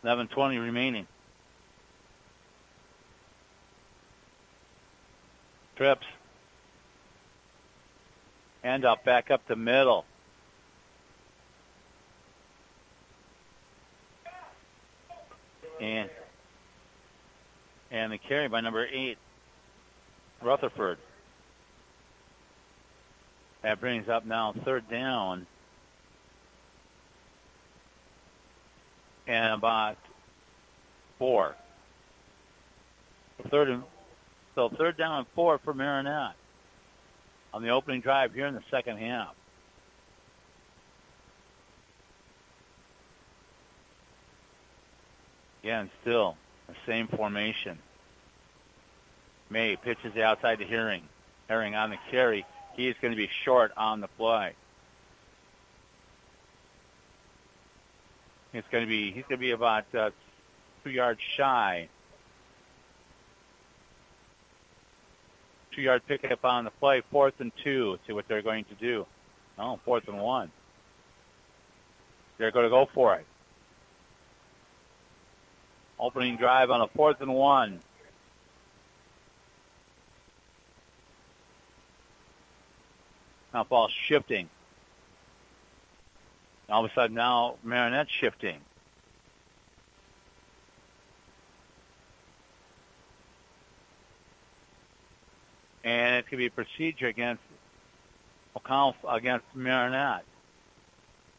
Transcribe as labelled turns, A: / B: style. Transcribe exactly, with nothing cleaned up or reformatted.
A: eleven twenty remaining. Trips. Hand up, back up the middle. And and the carry by number eight, Rutherford. That brings up now third down. And about four. Third and so third down and four for Marinette on the opening drive here in the second half. Again, still the same formation. May pitches outside to Herring. Herring on the carry. He is going to be short on the play. It's going to be he's going to be about uh, two yards shy. Two-yard pickup on the play. Fourth and two. See what they're going to do. Oh, fourth and one. They're going to go for it. Opening drive on a fourth and one. Now ball shifting. All of a sudden now Marinette shifting. And it could be a procedure against O'Connell against Marinette.